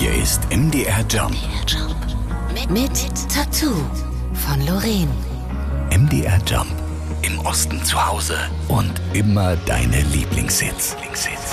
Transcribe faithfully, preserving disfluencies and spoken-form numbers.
Hier ist M D R Jump. Mit Tattoo von Loreen. M D R Jump. Im Osten zu Hause und immer deine Lieblingshits.